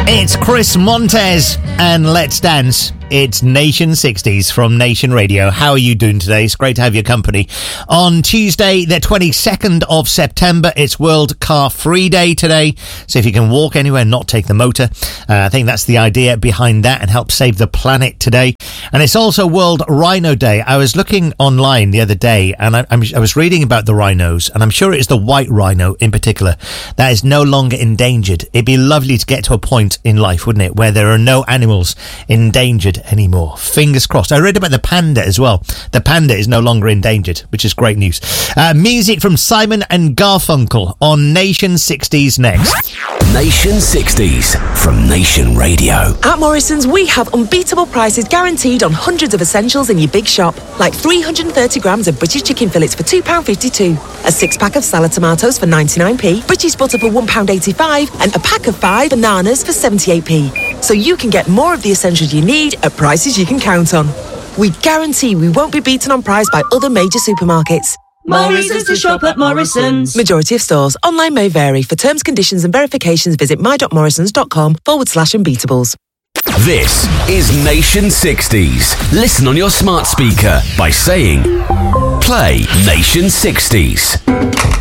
It's Chris Montez and Let's Dance. It's Nation 60s from Nation Radio. How are you doing today? It's great to have your company. On Tuesday, the 22nd of September, it's World Car Free Day today. So if you can walk anywhere and not take the motor, I think that's the idea behind that and help save the planet today. And it's also World Rhino Day. I was looking online the other day and I was reading about the rhinos, and I'm sure it is the white rhino in particular that is no longer endangered. It'd be lovely to get to a point in life, wouldn't it, where there are no animals endangered anymore. Fingers crossed. I read about the panda as well. The panda is no longer endangered, which is great news. Music from Simon and Garfunkel on Nation 60s next. Nation 60s from Nation Radio. At Morrison's, we have unbeatable prices guaranteed on hundreds of essentials in your big shop, like 330 grams of British chicken fillets for £2.52, a 6-pack of salad tomatoes for 99p, British butter for £1.85, and a pack of 5 bananas for 78p. So you can get more of the essentials you need at prices you can count on. We guarantee we won't be beaten on price by other major supermarkets. Morrison's to shop at Morrison's. Majority of stores. Online may vary. For terms, conditions and verifications, visit my.morrisons.com/unbeatables. This is Nation 60s. Listen on your smart speaker by saying, play Nation 60s.